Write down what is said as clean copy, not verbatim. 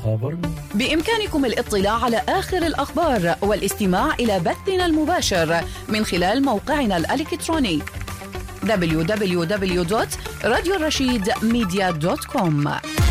الخبر. بإمكانكم الاطلاع على آخر الأخبار والاستماع إلى بثنا المباشر من خلال موقعنا الإلكتروني www.radiorashidmedia.com.